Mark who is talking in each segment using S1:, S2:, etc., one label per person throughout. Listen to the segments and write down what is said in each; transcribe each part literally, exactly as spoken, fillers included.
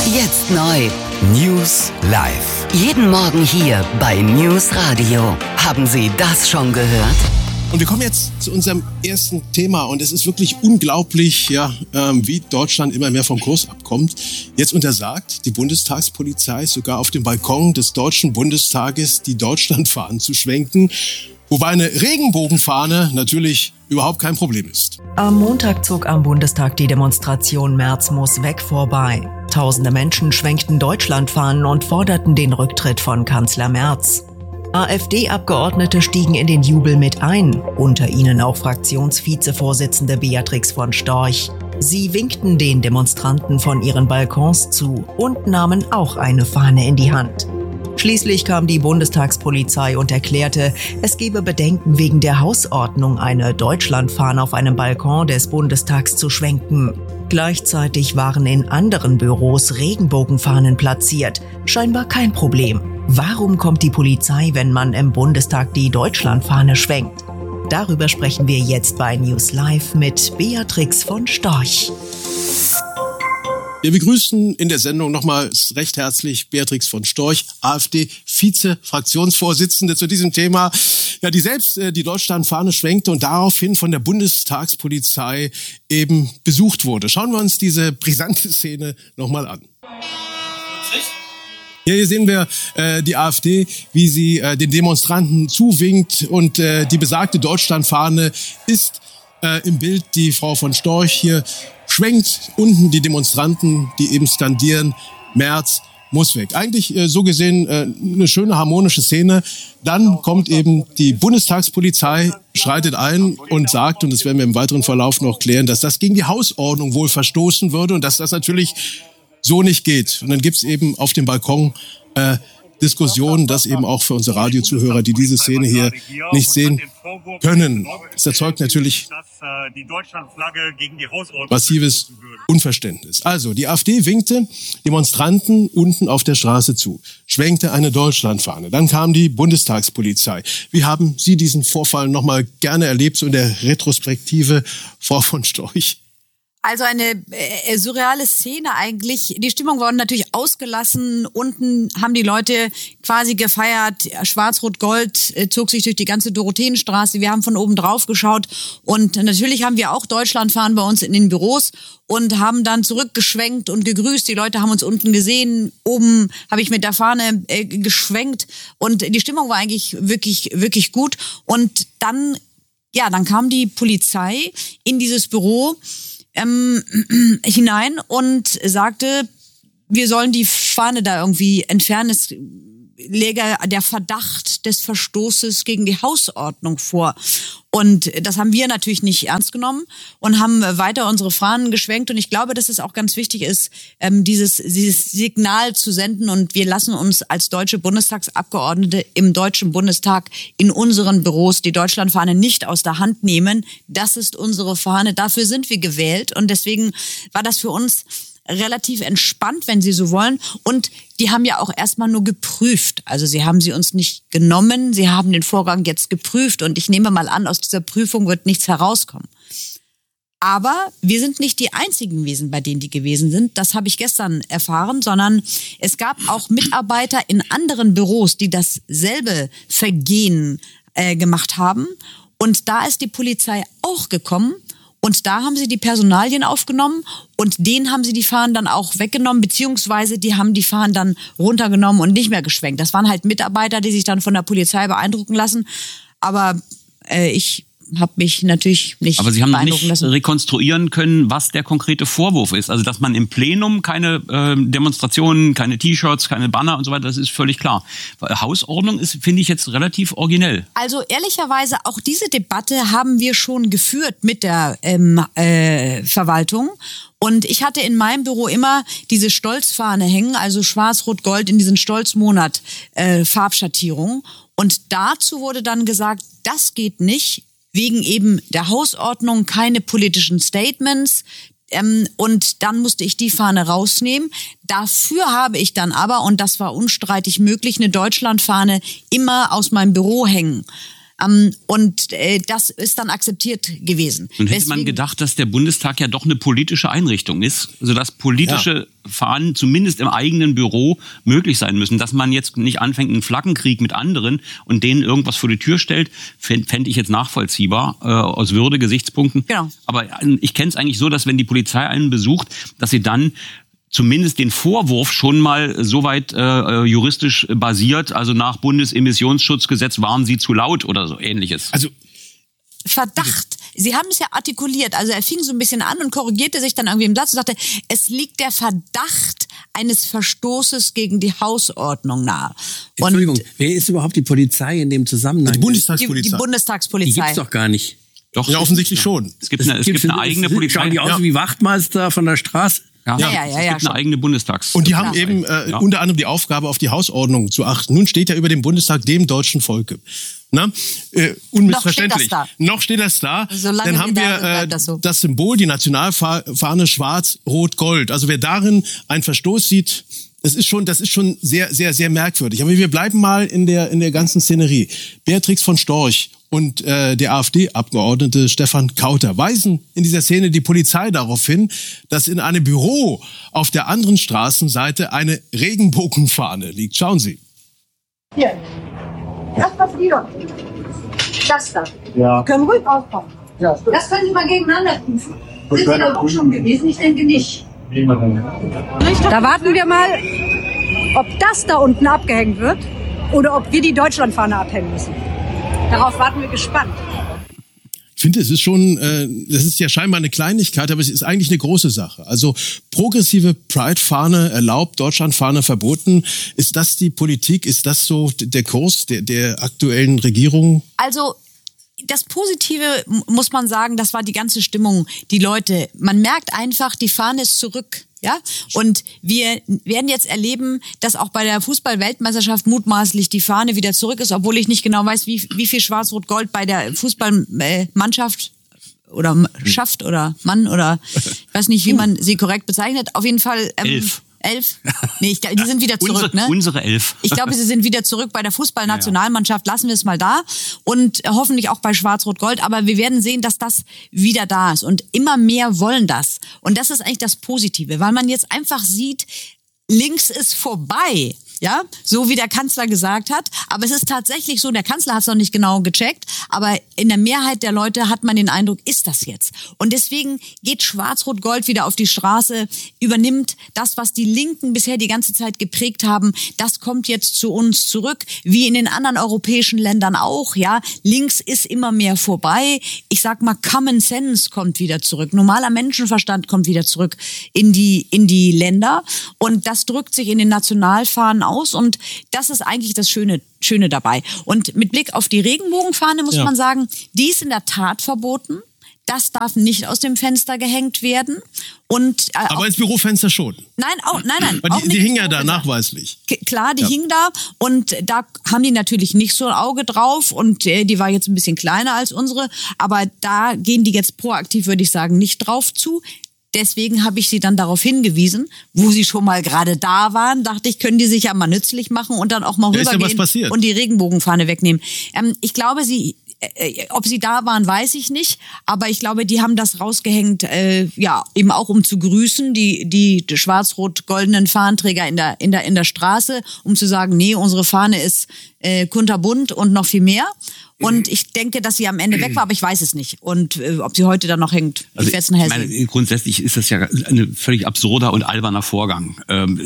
S1: Jetzt neu.
S2: News live.
S1: Jeden Morgen hier bei News Radio. Haben Sie das schon gehört?
S3: Und wir kommen jetzt zu unserem ersten Thema und es ist wirklich unglaublich, ja, ähm, wie Deutschland immer mehr vom Kurs abkommt. Jetzt untersagt die Bundestagspolizei sogar auf dem Balkon des Deutschen Bundestages die Deutschlandfahnen zu schwenken, wobei eine Regenbogenfahne natürlich überhaupt kein Problem ist.
S4: Am Montag zog am Bundestag die Demonstration Merz muss weg vorbei. Tausende Menschen schwenkten Deutschlandfahnen und forderten den Rücktritt von Kanzler Merz. AfD-Abgeordnete stiegen in den Jubel mit ein, unter ihnen auch Fraktionsvizevorsitzende Beatrix von Storch. Sie winkten den Demonstranten von ihren Balkons zu und nahmen auch eine Fahne in die Hand. Schließlich kam die Bundestagspolizei und erklärte, es gebe Bedenken wegen der Hausordnung, eine Deutschlandfahne auf einem Balkon des Bundestags zu schwenken. Gleichzeitig waren in anderen Büros Regenbogenfahnen platziert. Scheinbar kein Problem. Warum kommt die Polizei, wenn man im Bundestag die Deutschlandfahne schwenkt? Darüber sprechen wir jetzt bei News Live mit Beatrix von Storch.
S3: Wir begrüßen in der Sendung nochmals recht herzlich Beatrix von Storch, AfD-Vize-Fraktionsvorsitzende zu diesem Thema, ja, die selbst äh, die Deutschlandfahne schwenkte und daraufhin von der Bundestagspolizei eben besucht wurde. Schauen wir uns diese brisante Szene nochmal an. Hier sehen wir äh, die AfD, wie sie äh, den Demonstranten zuwinkt und äh, die besagte Deutschlandfahne ist äh, im Bild. Die Frau von Storch hier schwenkt unten die Demonstranten, die eben skandieren, Merz muss weg. Eigentlich äh, so gesehen äh, eine schöne harmonische Szene. Dann kommt eben die Bundestagspolizei, schreitet ein und sagt, und das werden wir im weiteren Verlauf noch klären, dass das gegen die Hausordnung wohl verstoßen würde und dass das natürlich so nicht geht. Und dann gibt's eben auf dem Balkon äh, Diskussionen, das eben auch für unsere Radiozuhörer, die diese Szene hier nicht sehen können. Es erzeugt natürlich massives Unverständnis. Also, die AfD winkte Demonstranten unten auf der Straße zu, schwenkte eine Deutschlandfahne. Dann kam die Bundestagspolizei. Wie haben Sie diesen Vorfall nochmal gerne erlebt, so in der Retrospektive, Frau von Storch?
S5: Also eine äh, surreale Szene eigentlich. Die Stimmung war natürlich ausgelassen. Unten haben die Leute quasi gefeiert. Schwarz-Rot-Gold äh, zog sich durch die ganze Dorotheenstraße. Wir haben von oben drauf geschaut. Und natürlich haben wir auch Deutschlandfahnen bei uns in den Büros und haben dann zurückgeschwenkt und gegrüßt. Die Leute haben uns unten gesehen. Oben habe ich mit der Fahne äh, geschwenkt. Und die Stimmung war eigentlich wirklich, wirklich gut. Und dann, ja, dann kam die Polizei in dieses Büro Ähm, hinein und sagte, wir sollen die Fahne da irgendwie entfernen. Es läge der Verdacht des Verstoßes gegen die Hausordnung vor. Und das haben wir natürlich nicht ernst genommen und haben weiter unsere Fahnen geschwenkt. Und ich glaube, dass es auch ganz wichtig ist, dieses, dieses Signal zu senden. Und wir lassen uns als deutsche Bundestagsabgeordnete im Deutschen Bundestag in unseren Büros die Deutschlandfahne nicht aus der Hand nehmen. Das ist unsere Fahne. Dafür sind wir gewählt. Und deswegen war das für uns relativ entspannt, wenn Sie so wollen. Und die haben ja auch erstmal nur geprüft. Also sie haben sie uns nicht genommen, sie haben den Vorgang jetzt geprüft. Und ich nehme mal an, aus dieser Prüfung wird nichts herauskommen. Aber wir sind nicht die einzigen gewesen, bei denen die gewesen sind. Das habe ich gestern erfahren, sondern es gab auch Mitarbeiter in anderen Büros, die dasselbe Vergehen äh, gemacht haben. Und da ist die Polizei auch gekommen. Und da haben sie die Personalien aufgenommen und denen haben sie die Fahnen dann auch weggenommen, beziehungsweise die haben die Fahnen dann runtergenommen und nicht mehr geschwenkt. Das waren halt Mitarbeiter, die sich dann von der Polizei beeindrucken lassen. Aber äh, ich habe mich natürlich nicht
S6: Aber Sie haben noch
S5: beeindrucken
S6: nicht
S5: lassen.
S6: rekonstruieren können, was der konkrete Vorwurf ist. Also, dass man im Plenum keine äh, Demonstrationen, keine T-Shirts, keine Banner und so weiter, das ist völlig klar. Hausordnung ist, finde ich, jetzt relativ originell.
S5: Also ehrlicherweise, auch diese Debatte haben wir schon geführt mit der ähm, äh, Verwaltung. Und ich hatte in meinem Büro immer diese Stolzfahne hängen, also Schwarz-Rot-Gold in diesen Stolzmonat äh, Farbschattierung. Und dazu wurde dann gesagt, das geht nicht, wegen eben der Hausordnung, keine politischen Statements. Ähm, und dann musste ich die Fahne rausnehmen. Dafür habe ich dann aber, und das war unstreitig möglich, eine Deutschlandfahne immer aus meinem Büro hängen. Ähm, und äh, das ist dann akzeptiert gewesen.
S6: Und hätte
S5: Deswegen,
S6: man gedacht, dass der Bundestag ja doch eine politische Einrichtung ist, sodass politische ja. Fahnen zumindest im eigenen Büro möglich sein müssen. Dass man jetzt nicht anfängt, einen Flaggenkrieg mit anderen und denen irgendwas vor die Tür stellt, fände ich jetzt nachvollziehbar äh, aus Würdegesichtspunkten.
S5: Genau.
S6: Aber ich kenne es eigentlich so, dass wenn die Polizei einen besucht, dass sie dann zumindest den Vorwurf schon mal soweit äh, juristisch basiert, also nach Bundesemissionsschutzgesetz waren sie zu laut oder so ähnliches.
S3: Also
S5: Verdacht. Sie haben es ja artikuliert. Also er fing so ein bisschen an und korrigierte sich dann irgendwie im Satz und sagte, es liegt der Verdacht eines Verstoßes gegen die Hausordnung nahe. Und
S7: Entschuldigung, wer ist überhaupt die Polizei in dem Zusammenhang?
S3: die Bundestagspolizei.
S5: Die, die Bundestagspolizei.
S7: Die gibt's doch gar nicht.
S6: Doch,
S3: Ja, offensichtlich schon.
S6: Es gibt eine, es gibt eine eigene Polizei.
S7: Schauen die aus
S3: Ja.
S7: wie Wachtmeister von der Straße?
S6: Ja,
S5: Ja, ja, ja,
S6: es
S5: ja,
S6: gibt
S5: schon.
S6: eine eigene Bundestags.
S3: Und die haben
S5: Klar.
S3: eben äh,
S6: Ja.
S3: unter anderem die Aufgabe, auf die Hausordnung zu achten. Nun steht ja über dem Bundestag dem deutschen Volke. Na? Äh, unmissverständlich.
S5: Noch steht das da.
S3: Noch steht das da.
S5: Solange
S3: Dann haben
S5: wir
S3: wir
S5: da sind,
S3: äh,
S5: bleibt das so.
S3: das Symbol, die Nationalfahne schwarz, rot, gold. Also wer darin einen Verstoß sieht, das ist schon, das ist schon sehr, sehr, sehr merkwürdig. Aber wir bleiben mal in der, in der ganzen Szenerie. Beatrix von Storch und äh, der AfD-Abgeordnete Stefan Kauter weisen in dieser Szene die Polizei darauf hin, dass in einem Büro auf der anderen Straßenseite eine Regenbogenfahne liegt. Schauen Sie.
S8: Hier. Das passiert. Das da.
S9: Ja.
S8: Sie können ruhig aufkommen.
S9: Ja,
S8: Das können Sie mal gegeneinander prüfen.
S9: Wir
S8: Sind Sie
S9: können
S8: da auch
S9: prüfen.
S8: schon gewesen? Ich denke nicht.
S9: wie man dann.
S10: Da warten wir mal, ob das da unten abgehängt wird oder ob wir die Deutschlandfahne abhängen müssen. Darauf warten wir gespannt.
S3: Ich finde, es ist schon, äh, das ist ja scheinbar eine Kleinigkeit, aber es ist eigentlich eine große Sache. Also progressive Pride-Fahne erlaubt, Deutschlandfahne verboten. Ist das die Politik? Ist das so der Kurs der, der aktuellen Regierung?
S5: Also das Positive muss man sagen, das war die ganze Stimmung. Die Leute, man merkt einfach, die Fahne ist zurück. Ja, und wir werden jetzt erleben, dass auch bei der Fußball-Weltmeisterschaft mutmaßlich die Fahne wieder zurück ist, obwohl ich nicht genau weiß, wie, wie viel Schwarz-Rot-Gold bei der Fußballmannschaft oder schafft oder Mann oder ich weiß nicht, wie man sie korrekt bezeichnet. Auf jeden Fall ähm,
S6: Elf.
S5: Elf? Nee, ich, die sind wieder zurück,
S6: unsere,
S5: ne?
S6: Unsere Elf.
S5: Ich glaube, sie sind wieder zurück bei der Fußballnationalmannschaft. Lassen wir es mal da. Und hoffentlich auch bei Schwarz-Rot-Gold. Aber wir werden sehen, dass das wieder da ist. Und immer mehr wollen das. Und das ist eigentlich das Positive. Weil man jetzt einfach sieht, links ist vorbei. Ja, so wie der Kanzler gesagt hat. Aber es ist tatsächlich so, der Kanzler hat es noch nicht genau gecheckt, aber in der Mehrheit der Leute hat man den Eindruck, ist das jetzt. Und deswegen geht Schwarz-Rot-Gold wieder auf die Straße, übernimmt das, was die Linken bisher die ganze Zeit geprägt haben. Das kommt jetzt zu uns zurück, wie in den anderen europäischen Ländern auch. Ja, links ist immer mehr vorbei. Ich sag mal, Common Sense kommt wieder zurück. Normaler Menschenverstand kommt wieder zurück in die, in die Länder. Und das drückt sich in den Nationalfahnen aus und das ist eigentlich das Schöne, Schöne dabei. Und mit Blick auf die Regenbogenfahne muss
S3: Ja.
S5: man sagen, die ist in der Tat verboten. Das darf nicht aus dem Fenster gehängt werden. Und, äh,
S3: Aber
S5: auch,
S3: ins Bürofenster schon.
S5: nein, auch, nein, nein.
S3: Weil
S5: auch
S3: die,
S5: nicht
S3: die hingen ja
S5: ins
S3: da
S5: Bürofenster.
S3: nachweislich.
S5: K- Klar, die
S3: Ja.
S5: hingen da und da haben die natürlich nicht so ein Auge drauf und äh, die war jetzt ein bisschen kleiner als unsere, aber da gehen die jetzt proaktiv, würde ich sagen, nicht drauf zu. Deswegen habe ich sie dann darauf hingewiesen, wo sie schon mal gerade da waren, dachte ich, können die sich ja mal nützlich machen und dann auch mal
S3: Ja, ist ja
S5: rübergehen
S3: was passiert.
S5: und die Regenbogenfahne wegnehmen. Ähm, ich glaube, sie, äh, ob sie da waren, weiß ich nicht, aber ich glaube, die haben das rausgehängt, äh, ja, eben auch um zu grüßen, die, die schwarz-rot-goldenen Fahnenträger in der, in der, in der Straße, um zu sagen, nee, unsere Fahne ist äh, kunterbunt und noch viel mehr. Und ich denke, dass sie am Ende weg war, aber ich weiß es nicht. Und äh, ob sie heute dann noch hängt,
S6: Also
S5: ich werde es nachher
S6: ich meine,
S5: sehen.
S6: grundsätzlich ist das ja ein völlig absurder und alberner Vorgang. Ähm,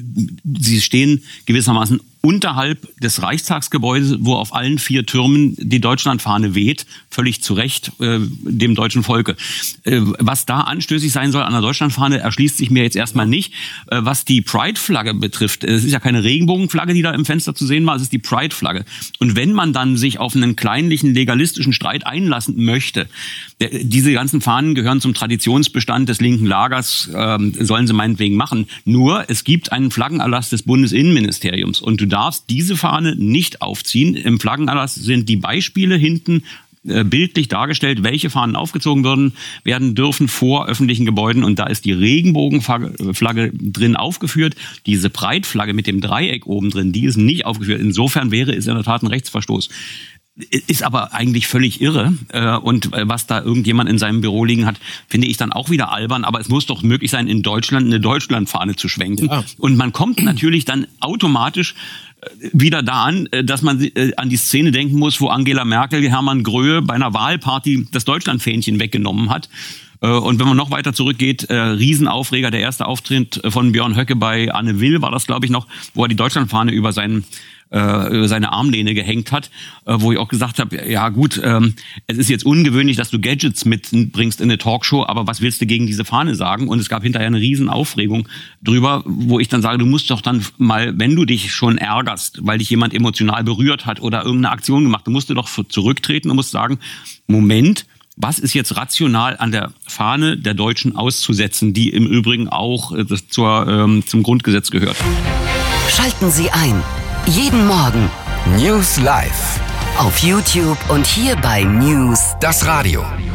S6: sie stehen gewissermaßen unterhalb des Reichstagsgebäudes, wo auf allen vier Türmen die Deutschlandfahne weht, völlig zu Recht äh, dem deutschen Volke. Äh, was da anstößig sein soll an der Deutschlandfahne, erschließt sich mir jetzt erstmal nicht. Äh, was die Pride-Flagge betrifft, es ist ja keine Regenbogenflagge, die da im Fenster zu sehen war, es ist die Pride-Flagge. Und wenn man dann sich auf einen kleinlichen legalistischen Streit einlassen möchte, der, diese ganzen Fahnen gehören zum Traditionsbestand des linken Lagers, ähm, sollen sie meinetwegen machen. Nur, es gibt einen Flaggenerlass des Bundesinnenministeriums und du darfst diese Fahne nicht aufziehen. Im Flaggenerlass sind die Beispiele hinten äh, bildlich dargestellt, welche Fahnen aufgezogen werden, werden dürfen vor öffentlichen Gebäuden. Und da ist die Regenbogenflagge drin aufgeführt. Diese Breitflagge mit dem Dreieck oben drin, die ist nicht aufgeführt. Insofern wäre es in der Tat ein Rechtsverstoß. Ist aber eigentlich völlig irre. Und was da irgendjemand in seinem Büro liegen hat, finde ich dann auch wieder albern. Aber es muss doch möglich sein, in Deutschland eine Deutschlandfahne zu schwenken. Ja. Und man kommt natürlich dann automatisch wieder da an, dass man an die Szene denken muss, wo Angela Merkel Hermann Gröhe bei einer Wahlparty das Deutschlandfähnchen weggenommen hat. Und wenn man noch weiter zurückgeht, äh, Riesenaufreger, der erste Auftritt von Björn Höcke bei Anne Will war das, glaube ich, noch, wo er die Deutschlandfahne über seinen äh, über seine Armlehne gehängt hat, äh, wo ich auch gesagt habe, ja gut, ähm, es ist jetzt ungewöhnlich, dass du Gadgets mitbringst in eine Talkshow, aber was willst du gegen diese Fahne sagen? Und es gab hinterher eine Riesenaufregung drüber, wo ich dann sage, du musst doch dann mal, wenn du dich schon ärgerst, weil dich jemand emotional berührt hat oder irgendeine Aktion gemacht, du musst doch zurücktreten und musst sagen, Moment, was ist jetzt rational an der Fahne der Deutschen auszusetzen, die im Übrigen auch äh, zur, ähm, zum Grundgesetz gehört?
S1: Schalten Sie ein. Jeden Morgen.
S2: News Live.
S1: Auf YouTube und hier bei News.
S2: Das Radio.